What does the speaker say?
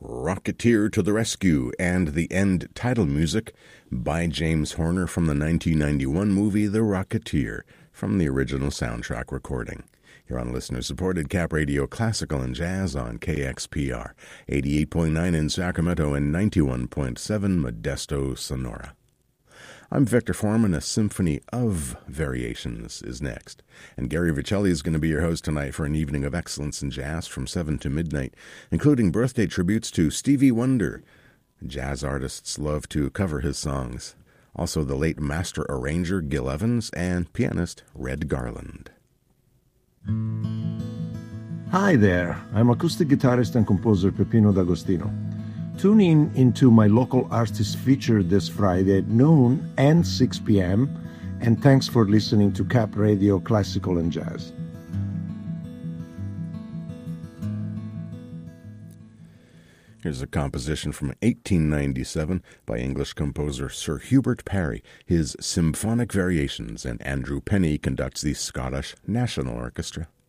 Rocketeer to the Rescue and the end title music by James Horner from the 1991 movie The Rocketeer from the original soundtrack recording. You're on listener-supported Cap Radio Classical and Jazz on KXPR, 88.9 in Sacramento and 91.7 Modesto, Sonora. I'm Victor Foreman. A symphony of variations is next. And Gary Vicelli is going to be your host tonight for an evening of excellence in jazz from 7 to midnight, including birthday tributes to Stevie Wonder. Jazz artists love to cover his songs. Also the late master arranger Gil Evans and pianist Red Garland. Hi there. I'm acoustic guitarist and composer Peppino D'Agostino. Tune in into my local artist feature this Friday at noon and 6 p.m. And thanks for listening to Cap Radio Classical and Jazz. Here's a composition from 1897 by English composer Sir Hubert Parry, his Symphonic Variations, and Andrew Penny conducts the Scottish National Orchestra.